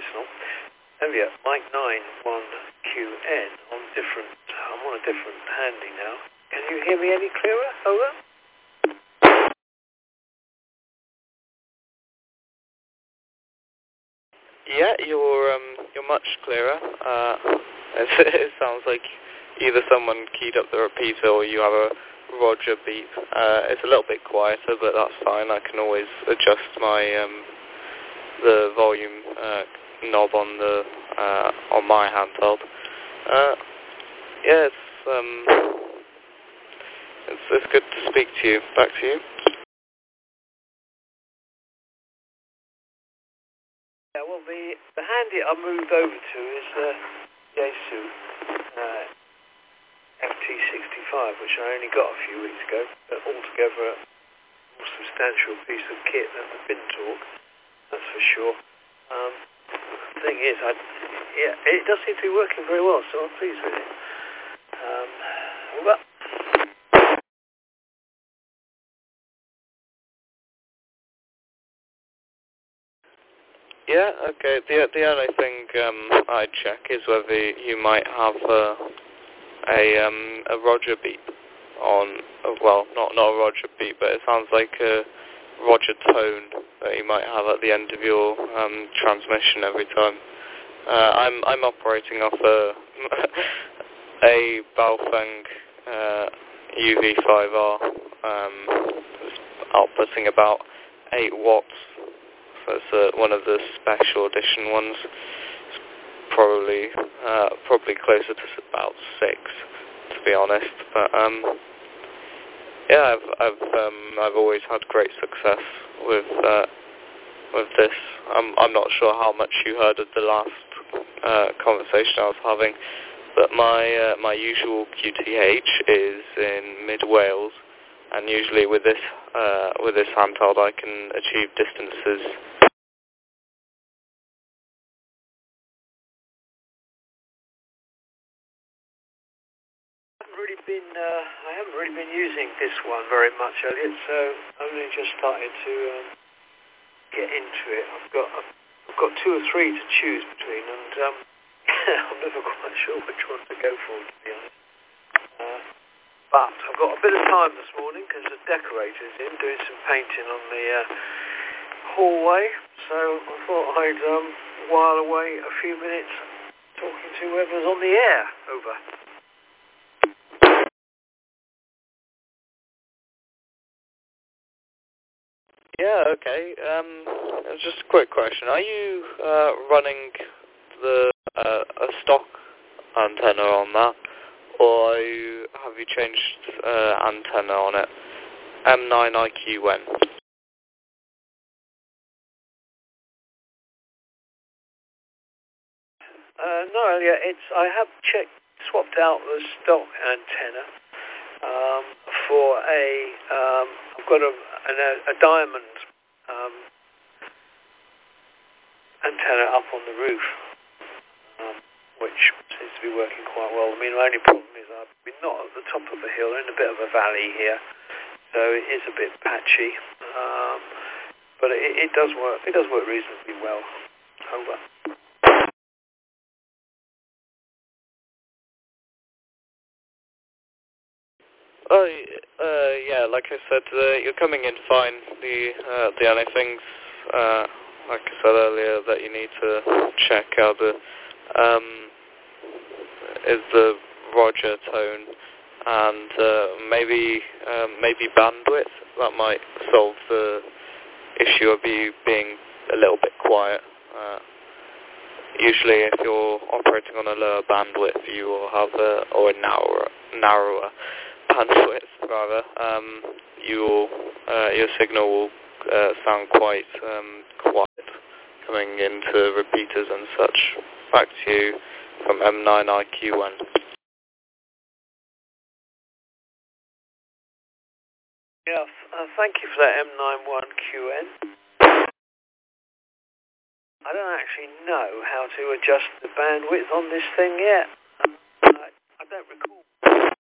on. Elliot, Mike 91QN I'm on a different handy now. Can you hear me any clearer? Over? Yeah, you're much clearer. It sounds like either someone keyed up the repeater or you have a Roger beep. It's a little bit quieter, but that's fine. I can always adjust my the volume knob on my handheld. Yeah, it's good to speak to you. Back to you. Yeah, well, the handy I moved over to is the Yaesu FT65, which I only got a few weeks ago, but altogether a more substantial piece of kit than the Bintalk, that's for sure. The thing is, it does seem to be working very well, so I'm pleased with it. Well, yeah, okay. The only thing I'd check is whether you might have a Roger beep on. Well, not a Roger beep, but it sounds like a Roger tone that you might have at the end of your transmission every time. I'm operating off a Baofeng UV5R, outputting about 8 watts. So it's one of the special edition ones. It's probably closer to about 6, to be honest. But yeah, I've always had great success with this. I'm not sure how much you heard of the last conversation I was having, but my usual QTH is in mid Wales, and usually with this handheld I can achieve distances. I haven't really been using this one very much, Elliot. So I've only just started to get into it. I've got 2 or 3 to choose between, and I'm never quite sure which one to go for, to be honest. But I've got a bit of time this morning because the decorator's in doing some painting on the hallway. So I thought I'd while away a few minutes talking to whoever's on the air. Over. Yeah, okay. Just a quick question. Are you running a stock antenna on that, or have you changed antenna on it? M9IQN. No, Elliot, I have swapped out the stock antenna for I've got a diamond antenna up on the roof, which seems to be working quite well. I mean, my only problem is we're not at the top of the hill, we're in a bit of a valley here, so it is a bit patchy, but it does work. It does work reasonably well. Over. Oh, yeah, like I said, you're coming in fine. The only things, like I said earlier, that you need to check out is the Roger tone and maybe bandwidth. That might solve the issue of you being a little bit quiet. Usually, if you're operating on a lower bandwidth, you will have or a narrower bandwidth rather. Your signal will sound quite quiet coming into repeaters and such. Back to you from M9IQN. Yeah, thank you for that M91QN. I don't actually know how to adjust the bandwidth on this thing yet. I don't recall